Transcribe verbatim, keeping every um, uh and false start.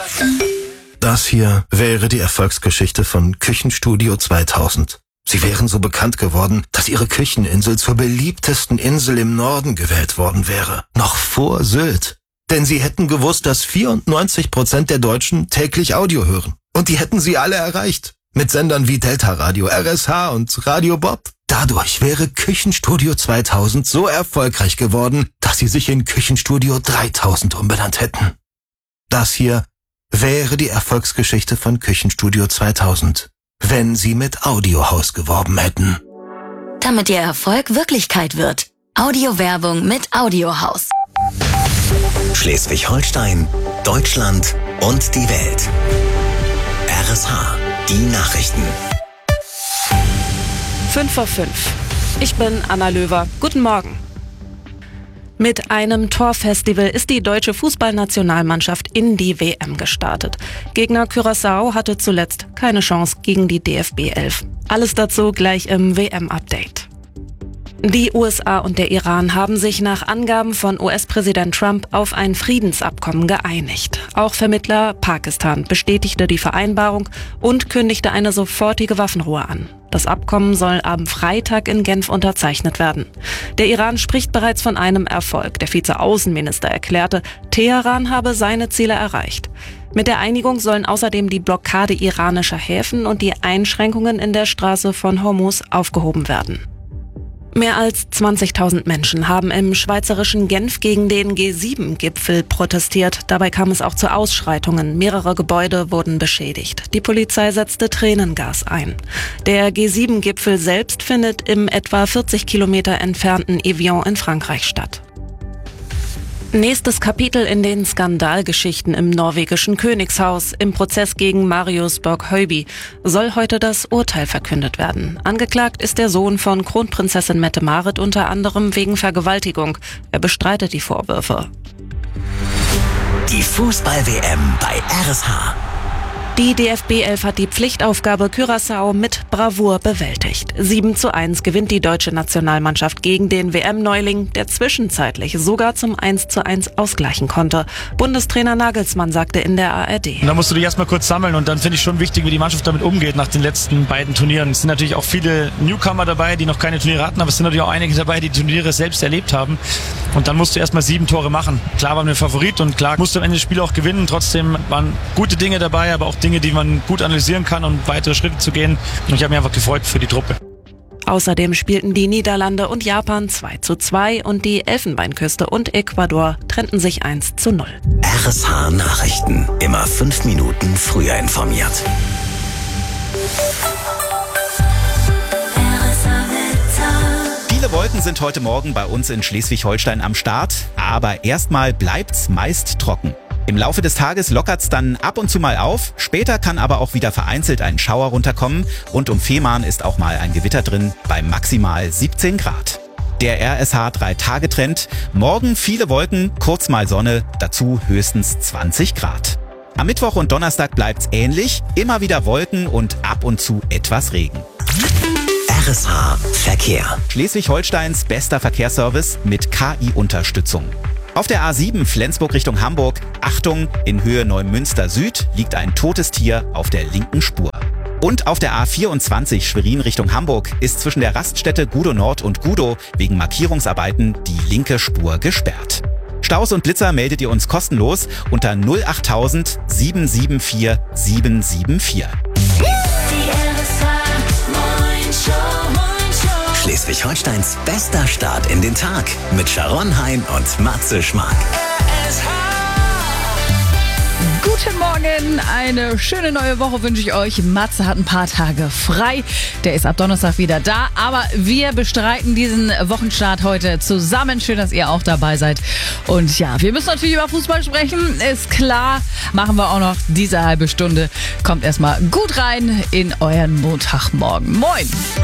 Das hier wäre die Erfolgsgeschichte von Küchenstudio zweitausend. Sie wären so bekannt geworden, dass ihre Kücheninsel zur beliebtesten Insel im Norden gewählt worden wäre. Noch vor Sylt. Denn sie hätten gewusst, dass vierundneunzig Prozent der Deutschen täglich Audio hören. Und die hätten sie alle erreicht. Mit Sendern wie Delta Radio, R S H und Radio Bob. Dadurch wäre Küchenstudio zweitausend so erfolgreich geworden, dass sie sich in Küchenstudio dreitausend umbenannt hätten. Das hier wäre die Erfolgsgeschichte von Küchenstudio zweitausend, wenn sie mit Audiohaus geworben hätten. Damit ihr Erfolg Wirklichkeit wird. Audiowerbung mit Audiohaus. Schleswig-Holstein, Deutschland und die Welt. R S H, die Nachrichten. fünf vor fünf. Ich bin Anna Löwer. Guten Morgen. Mit einem Torfestival ist die deutsche Fußballnationalmannschaft in die W M gestartet. Gegner Curaçao hatte zuletzt keine Chance gegen die D F B elf. Alles dazu gleich im W M-Update. Die U S A und der Iran haben sich nach Angaben von U S-Präsident Trump auf ein Friedensabkommen geeinigt. Auch Vermittler Pakistan bestätigte die Vereinbarung und kündigte eine sofortige Waffenruhe an. Das Abkommen soll am Freitag in Genf unterzeichnet werden. Der Iran spricht bereits von einem Erfolg. Der Vizeaußenminister erklärte, Teheran habe seine Ziele erreicht. Mit der Einigung sollen außerdem die Blockade iranischer Häfen und die Einschränkungen in der Straße von Hormuz aufgehoben werden. Mehr als zwanzigtausend Menschen haben im schweizerischen Genf gegen den G sieben Gipfel protestiert. Dabei kam es auch zu Ausschreitungen. Mehrere Gebäude wurden beschädigt. Die Polizei setzte Tränengas ein. Der G sieben Gipfel selbst findet im etwa vierzig Kilometer entfernten Evian in Frankreich statt. Nächstes Kapitel in den Skandalgeschichten im norwegischen Königshaus. Im Prozess gegen Marius Borg-Høiby soll heute das Urteil verkündet werden. Angeklagt ist der Sohn von Kronprinzessin Mette-Marit unter anderem wegen Vergewaltigung. Er bestreitet die Vorwürfe. Die Fußball-W M bei R S H. Die D F B elf hat die Pflichtaufgabe Curaçao mit Bravour bewältigt. sieben zu eins gewinnt die deutsche Nationalmannschaft gegen den W M-Neuling, der zwischenzeitlich sogar zum eins zu eins ausgleichen konnte. Bundestrainer Nagelsmann sagte in der A R D. Da musst du dich erstmal kurz sammeln und dann finde ich schon wichtig, wie die Mannschaft damit umgeht nach den letzten beiden Turnieren. Es sind natürlich auch viele Newcomer dabei, die noch keine Turniere hatten, aber es sind natürlich auch einige dabei, die Turniere selbst erlebt haben. Und dann musst du erstmal sieben Tore machen. Klar waren wir Favorit und klar musst du am Ende das Spiel auch gewinnen. Trotzdem waren gute Dinge dabei, aber auch Dinge, die man gut analysieren kann, um weitere Schritte zu gehen. Und ich habe mich einfach gefreut für die Truppe. Außerdem spielten die Niederlande und Japan zwei zu zwei und die Elfenbeinküste und Ecuador trennten sich eins zu null. R S H Nachrichten. Immer fünf Minuten früher informiert. Viele Wolken sind heute Morgen bei uns in Schleswig-Holstein am Start, aber erstmal bleibt's meist trocken. Im Laufe des Tages lockert's dann ab und zu mal auf, später kann aber auch wieder vereinzelt ein Schauer runterkommen. Rund um Fehmarn ist auch mal ein Gewitter drin, bei maximal siebzehn Grad. Der R S H drei Tage Trend, morgen viele Wolken, kurz mal Sonne, dazu höchstens zwanzig Grad. Am Mittwoch und Donnerstag bleibt's ähnlich, immer wieder Wolken und ab und zu etwas Regen. R S H Verkehr. Schleswig-Holsteins bester Verkehrsservice mit K I-Unterstützung. Auf der A sieben Flensburg Richtung Hamburg, Achtung, in Höhe Neumünster Süd liegt ein totes Tier auf der linken Spur. Und auf der A vierundzwanzig Schwerin Richtung Hamburg ist zwischen der Raststätte Gudow Nord und Gudow wegen Markierungsarbeiten die linke Spur gesperrt. Staus und Blitzer meldet ihr uns kostenlos unter null achttausend sieben sieben vier sieben sieben vier. Schleswig-Holsteins bester Start in den Tag mit Sharon Hein und Matze Schmark. Guten Morgen, eine schöne neue Woche wünsche ich euch. Matze hat ein paar Tage frei. Der ist ab Donnerstag wieder da. Aber wir bestreiten diesen Wochenstart heute zusammen. Schön, dass ihr auch dabei seid. Und ja, wir müssen natürlich über Fußball sprechen. Ist klar, machen wir auch noch diese halbe Stunde. Kommt erstmal gut rein in euren Montagmorgen. Moin!